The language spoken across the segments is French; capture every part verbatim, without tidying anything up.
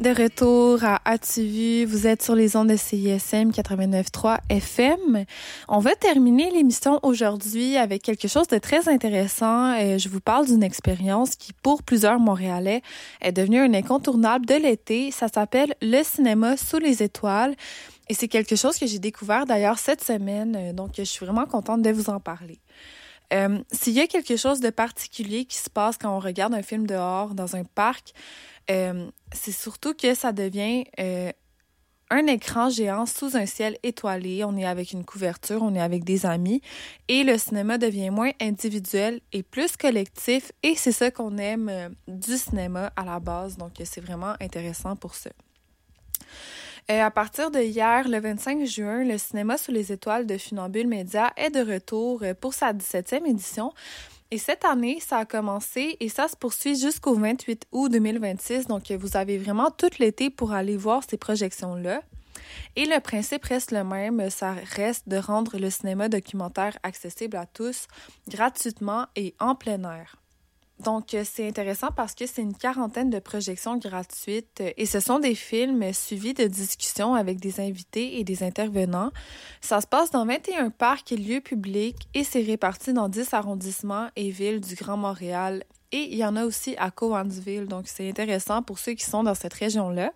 De retour à As-tu vu? Vous êtes sur les ondes de C I S M quatre-vingt-neuf virgule trois F M. On va terminer l'émission aujourd'hui avec quelque chose de très intéressant. Je vous parle d'une expérience qui, pour plusieurs Montréalais, est devenue un incontournable de l'été. Ça s'appelle le cinéma sous les étoiles. Et c'est quelque chose que j'ai découvert d'ailleurs cette semaine. Donc, je suis vraiment contente de vous en parler. Euh, s'il y a quelque chose de particulier qui se passe quand on regarde un film dehors, dans un parc, euh, c'est surtout que ça devient euh, un écran géant sous un ciel étoilé. On est avec une couverture, on est avec des amis et le cinéma devient moins individuel et plus collectif et c'est ça qu'on aime euh, du cinéma à la base. Donc, c'est vraiment intéressant pour ça. Euh, à partir de hier, le vingt-cinq juin, le cinéma sous les étoiles de Funambule Média est de retour pour sa dix-septième édition. Et cette année, ça a commencé et ça se poursuit jusqu'au vingt-huit août deux mille vingt-six. Donc, vous avez vraiment tout l'été pour aller voir ces projections-là. Et le principe reste le même, ça reste de rendre le cinéma documentaire accessible à tous, gratuitement et en plein air. Donc, c'est intéressant parce que c'est une quarantaine de projections gratuites et ce sont des films suivis de discussions avec des invités et des intervenants. Ça se passe dans vingt et un parcs et lieux publics et c'est réparti dans dix arrondissements et villes du Grand Montréal. Et il y en a aussi à Cowansville, donc c'est intéressant pour ceux qui sont dans cette région-là.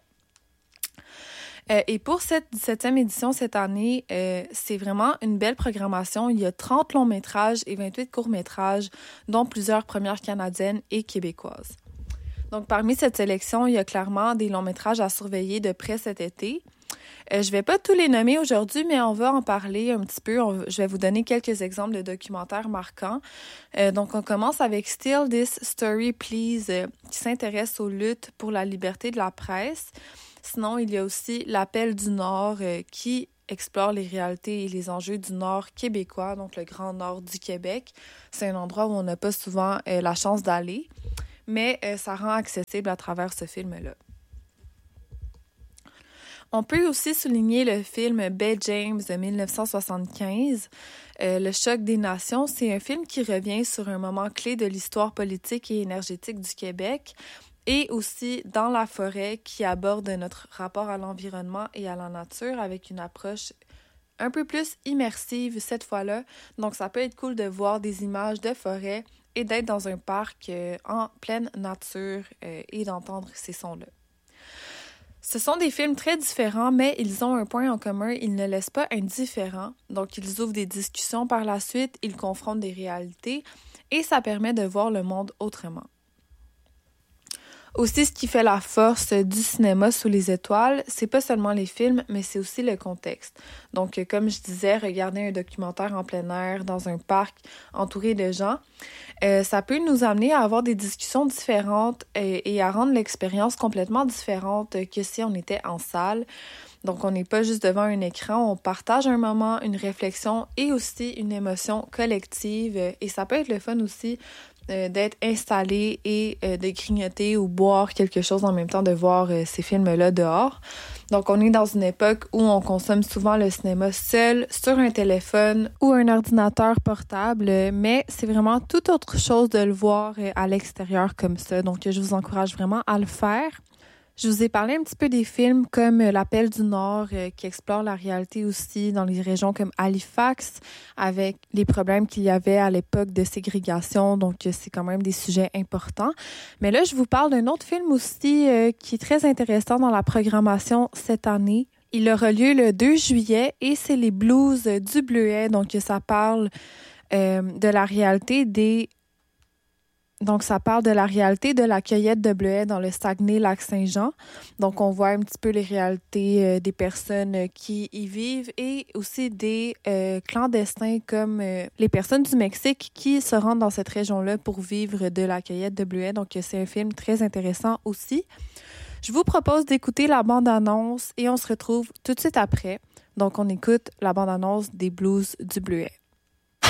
Euh, et pour cette dix-septième édition cette année, euh, c'est vraiment une belle programmation. Il y a trente longs métrages et vingt-huit courts métrages, dont plusieurs premières canadiennes et québécoises. Donc, parmi cette sélection, il y a clairement des longs métrages à surveiller de près cet été. Euh, je vais pas tous les nommer aujourd'hui, mais on va en parler un petit peu. On, je vais vous donner quelques exemples de documentaires marquants. Euh, donc, on commence avec Still This Story Please, euh, qui s'intéresse aux luttes pour la liberté de la presse. Sinon, il y a aussi L'Appel du Nord euh, qui explore les réalités et les enjeux du Nord québécois, donc le Grand Nord du Québec. C'est un endroit où on n'a pas souvent euh, la chance d'aller, mais euh, ça rend accessible à travers ce film-là. On peut aussi souligner le film Baie James de dix-neuf cent soixante-quinze. Euh, le choc des nations, c'est un film qui revient sur un moment clé de l'histoire politique et énergétique du Québec. Et aussi Dans la forêt, qui aborde notre rapport à l'environnement et à la nature avec une approche un peu plus immersive cette fois-là. Donc, ça peut être cool de voir des images de forêt et d'être dans un parc euh, en pleine nature euh, et d'entendre ces sons-là. Ce sont des films très différents, mais ils ont un point en commun, ils ne laissent pas indifférents. Donc, ils ouvrent des discussions par la suite, ils confrontent des réalités et ça permet de voir le monde autrement. Aussi, ce qui fait la force du cinéma sous les étoiles, c'est pas seulement les films, mais c'est aussi le contexte. Donc, comme je disais, regarder un documentaire en plein air, dans un parc, entouré de gens, euh, ça peut nous amener à avoir des discussions différentes et, et à rendre l'expérience complètement différente que si on était en salle. Donc, on n'est pas juste devant un écran, on partage un moment, une réflexion et aussi une émotion collective. Et ça peut être le fun aussi euh, d'être installé et euh, de grignoter ou boire quelque chose en même temps de voir euh, ces films-là dehors. Donc, on est dans une époque où on consomme souvent le cinéma seul, sur un téléphone ou un ordinateur portable, mais c'est vraiment tout autre chose de le voir euh, à l'extérieur comme ça. Donc, je vous encourage vraiment à le faire. Je vous ai parlé un petit peu des films comme L'Appel du Nord euh, qui explore la réalité aussi dans les régions comme Halifax avec les problèmes qu'il y avait à l'époque de ségrégation. Donc, c'est quand même des sujets importants. Mais là, je vous parle d'un autre film aussi euh, qui est très intéressant dans la programmation cette année. Il aura lieu le deux juillet et c'est les Blues du Bleuet. Donc, ça parle euh, de la réalité des Donc, ça parle de la réalité de la cueillette de bleuets dans le Saguenay-Lac-Saint-Jean. Donc, on voit un petit peu les réalités euh, des personnes qui y vivent et aussi des euh, clandestins comme euh, les personnes du Mexique qui se rendent dans cette région-là pour vivre de la cueillette de bleuets. Donc, c'est un film très intéressant aussi. Je vous propose d'écouter la bande-annonce et on se retrouve tout de suite après. Donc, on écoute la bande-annonce des Blues du Bleuet.